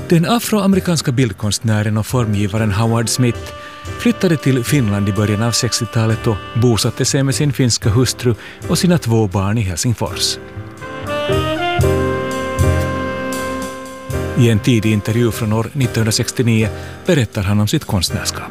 Den afroamerikanska bildkonstnären och formgivaren Howard Smith flyttade till Finland i början av 60-talet och bosatte sig med sin finska hustru och sina 2 barn i Helsingfors. I en tidig intervju från år 1969 berättar han om sitt konstnärskap.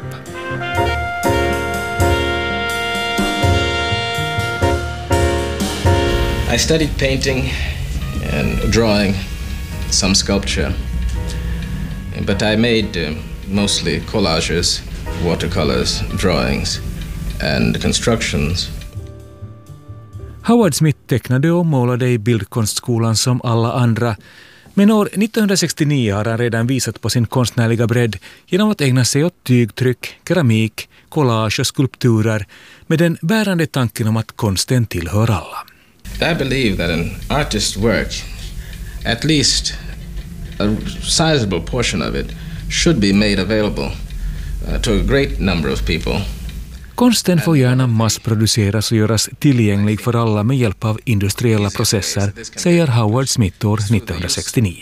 I studied painting and drawing, some sculpture, but I made mostly collages, watercolors, drawings and constructions. Howard Smith tecknade och målade i bildkonstskolan som alla andra, men år 1969 har han redan visat på sin konstnärliga bredd genom att ägna sig åt tygtryck, keramik, collage och skulpturer med den bärande tanken om att konsten tillhör alla. I believe that an artist's work, at least a sizable portion of it, should be made available to a great number of people. Konsten får gärna massproduceras och göras tillgänglig för alla med hjälp av industriella processer, säger Howard Smith år 1969.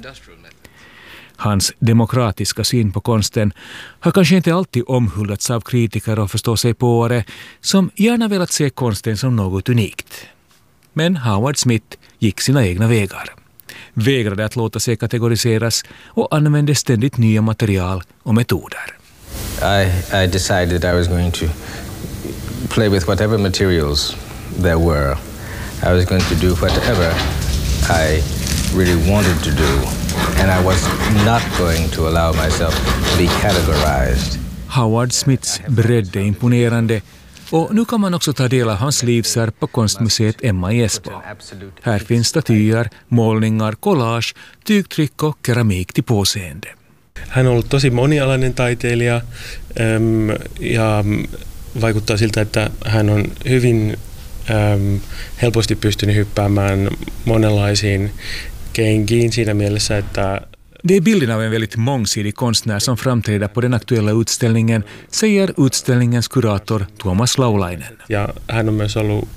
Hans demokratiska syn på konsten har kanske inte alltid omhuldats av kritiker och förståsigpåare som gärna velat se konsten som något unikt. Men Howard Smith gick sina egna vägar. Vägrade att låta sig kategoriseras och använde ständigt nya material och metoder. I decided I was going to play with whatever materials there were. I was going to do whatever I really wanted to do, and I was not going to allow myself to be categorized. Howard Smiths bredd är imponerande och nu kan man också ta del av hans livsverk på konstmuseet Emma i Esbo. Här finns statyer, målningar, collage, tygtryck och keramik till påseende. Hän on ollut tosi monialainen taiteilija ja vaikuttaa siltä, että hän on hyvin helposti pystynyt hyppäämään monenlaisiin kenkiin siinä mielessä, että Det är bilden av en väldigt mångsidig konstnär som framträder på den aktuella utställningen, säger utställningens kurator Tuomas Laulainen. Ja hän on myös ollut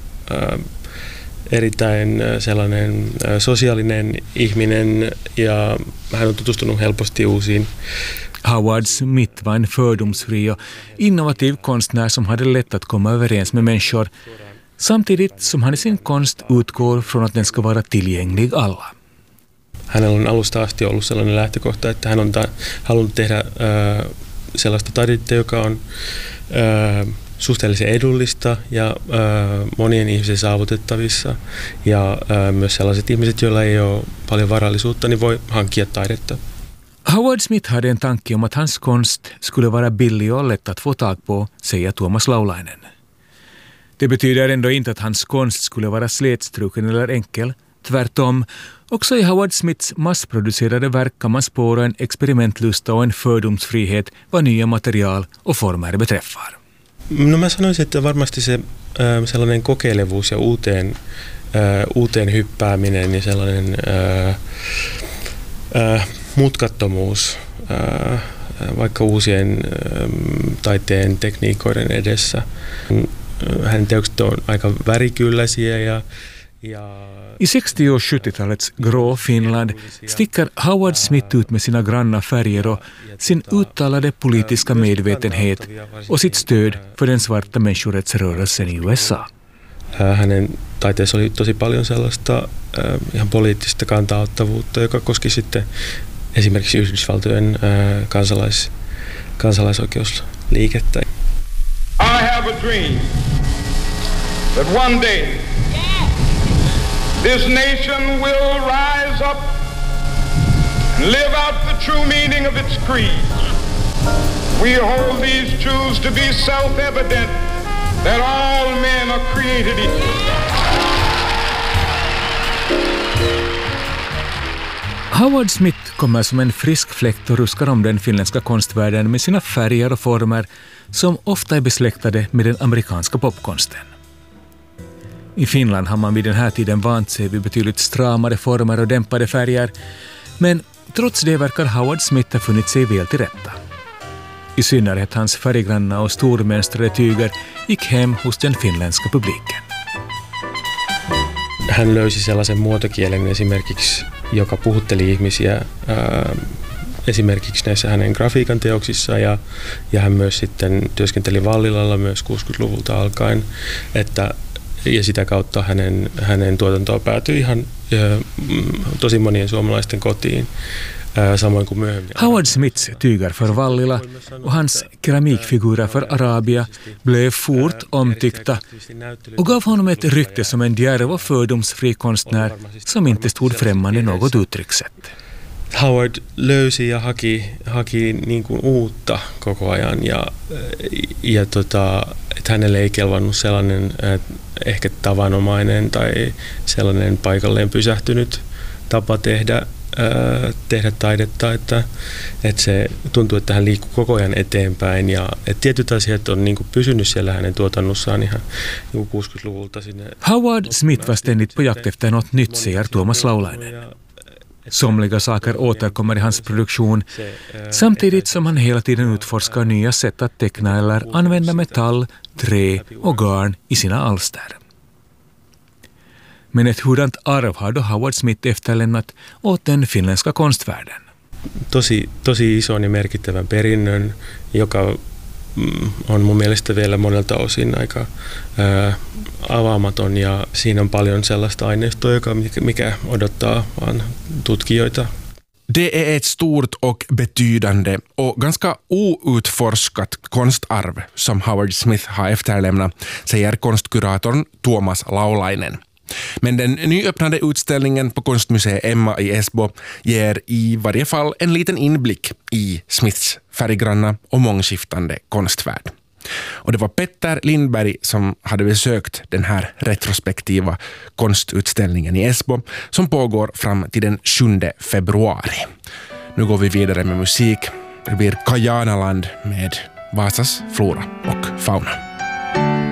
erittäin sellainen sosiaalinen ihminen ja hän on tutustunut helposti uusiin. Howard Smith var en fördomsfri och innovativ konstnär som hade lätt att komma överens med människor, samtidigt som han i sin konst utgår från att den ska vara tillgänglig alla. Hänellä on alusta asti ollut sellainen lähtökohta, että hän on halunnut tehdä sellaista taidetta, joka on suhteellisen edullista ja monien ihmisen saavutettavissa. Ja myös sellaiset ihmiset, joilla ei ole paljon varallisuutta, niin voi hankkia taidetta. Howard Smith hade en tanke om att hans konst skulle vara billig och lätt att få tag på, säger Tuomas Laulainen. Det betyder ändå inte att hans konst skulle vara slätstruken eller enkel. Tvärtom, också i Howard Smiths massproducerade verk kan man spåra en experimentlusta och en fördomsfrihet vad nya material och former beträffar. No mä sanoisin, että varmasti se sellainen kokeilevuus ja uuteen hyppääminen ja sellainen mutkattomuus vaikka uusien taiteen tekniikoiden edessä. Hänen teokset on aika värikylläisiä ja I 60- och 70-talets grå Finland sticker Howard Smith ut med sina granna färger och sin uttalade politiska medvetenhet och sitt stöd för den svarta människorättsrörelsen i USA. Hänen taiteessa oli tosi paljon sellaista ihan poliittista kantauttavuutta, joka koski sitten esimerkiksi Yhdysvaltojen kansalaisoikeusliikettä. I have a dream that one day this nation will rise up and live out the true meaning of its creed. We hold these truths to be self-evident, that all men are created equal. Howard Smith kommer som en frisk fläkt och ruskar om den finländska konstvärlden med sina färger och former som ofta är besläktade med den amerikanska popkonsten. I Finland har man vid den här tiden vant sig vid betydligt stramare former och dämpade färger, men trots det verkar Howard Smith ha funnit sig väl till rätta. I synnerhet hans färggranna och stormönstrade tyger gick hem hos den finländska publiken. Hän löysi sellaisen muotokielen esimerkiksi, joka puhutteli ihmisiä esimerkiksi näissä hänen grafiikan teoksissa ja hän myös sitten työskenteli Vallilalla myös 60-luvulta alkaen, ja sitä kautta hänen tuotantoa päätyi ihan tosi monien suomalaisten kotiin. Samoin kuin myöhemmin. Howard Smiths tyger för Vallila och hans keramikfigurer för Arabia blev fort omtyckta och gav honom ett rykte som en djärv och fördomsfri konstnär som inte stod främmande något uttryckssätt. Howard löysi ja haki niin kuin uutta koko ajan ja että hänelle ei kelvannut sellainen ehkä tavanomainen tai sellainen paikalleen pysähtynyt tapa tehdä taidetta, että se tuntuu, että hän liikkuu koko ajan eteenpäin ja että tietyt asiat on niin kuin pysynyt siellä hänen tuotannossaan ihan 60-luvulta sinne. Howard Smith var ständigt på jakt efter något nytt, säger Tuomas Laulainen. Somliga saker återkommer i hans produktion, samtidigt som han hela tiden utforskar nya sätt att teckna eller använda metall, trä och garn i sina alster. Men ett hurdant arv har då Howard Smith efterlämnat åt den finländska konstvärlden. Tosi ison ja merkittävän perinnön, joka on mun mielestä vielä monelta osin aika avaamaton ja siinä on paljon sellaista aineistoa, mikä odottaa vaan tutkijoita. Det är ett stort och betydande och ganska outforskat konstarv som Howard Smith har efterlämnat, säger konstkuratorn Tuomas Laulainen. Men den nyöppnade utställningen på Konstmuseet Emma i Esbo ger i varje fall en liten inblick i Smiths färggranna och mångskiftande konstvärld. Och det var Petter Lindberg som hade besökt den här retrospektiva konstutställningen i Esbo som pågår fram till den 7 februari. Nu går vi vidare med musik. Det blir Kajanaland med Vasas flora och fauna.